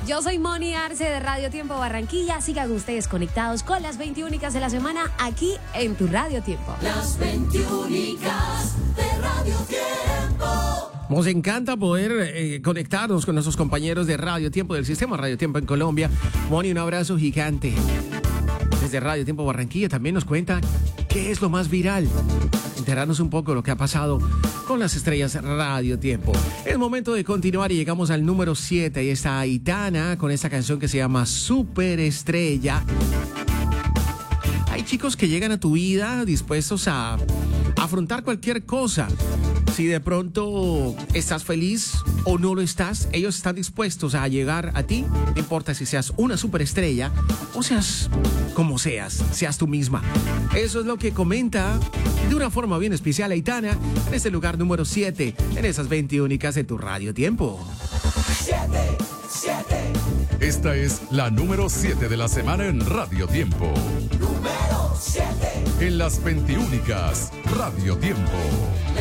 Yo soy Moni Arce de Radio Tiempo Barranquilla. Sigan ustedes conectados con las 20 únicas de la semana aquí en tu Radio Tiempo. Las 20 únicas de Radio Tiempo. Nos encanta poder conectarnos con nuestros compañeros de Radio Tiempo, del sistema Radio Tiempo en Colombia. Moni, un abrazo gigante. Desde Radio Tiempo Barranquilla también nos cuenta qué es lo más viral. Enterarnos un poco de lo que ha pasado con las estrellas Radio Tiempo. Es momento de continuar y llegamos al número 7. Y está Aitana con esta canción que se llama Superestrella. Hay chicos que llegan a tu vida dispuestos a afrontar cualquier cosa. Si de pronto estás feliz o no lo estás, ellos están dispuestos a llegar a ti. No importa si seas una superestrella o seas como seas tú misma. Eso es lo que comenta de una forma bien especial Aitana en este lugar número 7, en esas 20 únicas de tu Radio Tiempo. 7. Esta es la número 7 de la semana en Radio Tiempo. Número 7. En las 20 únicas Radio Tiempo.